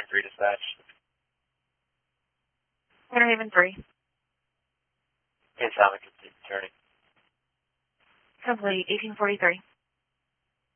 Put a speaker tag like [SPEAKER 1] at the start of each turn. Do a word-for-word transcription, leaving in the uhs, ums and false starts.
[SPEAKER 1] three dispatch.
[SPEAKER 2] Winter Haven three.
[SPEAKER 1] Hey, Salmon, turning.
[SPEAKER 2] Complete, eighteen forty-three.